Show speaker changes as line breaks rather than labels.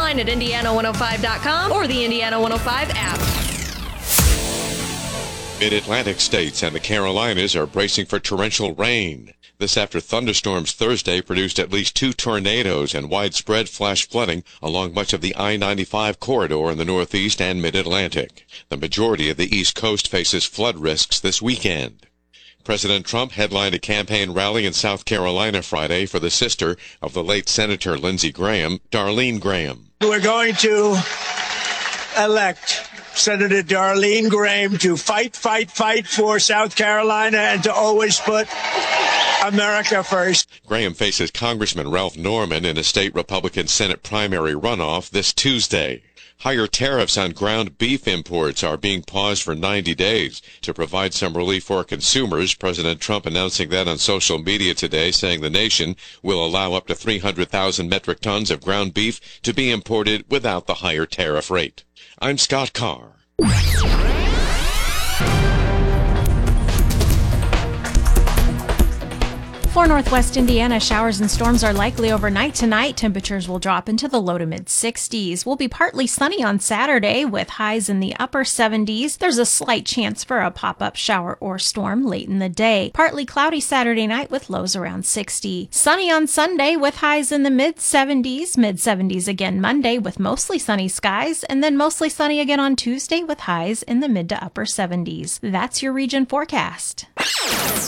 online at Indiana105.com or the Indiana 105 app.
Mid-Atlantic states and the Carolinas are bracing for torrential rain. This after thunderstorms Thursday produced at least 2 tornadoes and widespread flash flooding along much of the I-95 corridor in the Northeast and Mid-Atlantic. The majority of the East Coast faces flood risks this weekend. President Trump headlined a campaign rally in South Carolina Friday for the sister of the late Senator Lindsey Graham, Darlene Graham.
We're going to elect Senator Darlene Graham to fight for South Carolina and to always put America first.
Graham faces Congressman Ralph Norman in a state Republican Senate primary runoff this Tuesday. Higher tariffs on ground beef imports are being paused for 90 days to provide some relief for consumers. President Trump announcing that on social media today, saying the nation will allow up to 300,000 metric tons of ground beef to be imported without the higher tariff rate. I'm Scott Carr.
For Northwest Indiana, showers and storms are likely overnight tonight. Temperatures will drop into the low to mid 60s. Will be partly sunny on Saturday with highs in the upper 70s. There's a slight chance for a pop-up shower or storm late in the day. Partly cloudy Saturday night with lows around 60. Sunny on Sunday with highs in the mid 70s again Monday with mostly sunny skies, and then mostly sunny again on Tuesday with highs in the mid to upper 70s. That's your region forecast.